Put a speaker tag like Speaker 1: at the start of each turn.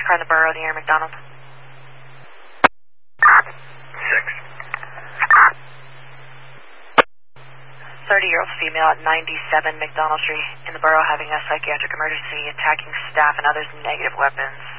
Speaker 1: car in the borough near McDonald.
Speaker 2: 6.
Speaker 1: 30-year-old female at 97 McDonald Street in the borough having a psychiatric emergency, attacking staff and others, negative weapons.